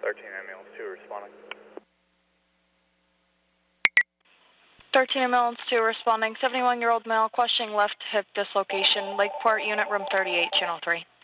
13 ambulance 2 responding. 13 ambulance 2 responding. 71-year-old male questioning left hip dislocation. Lakeport unit room 38, channel 3.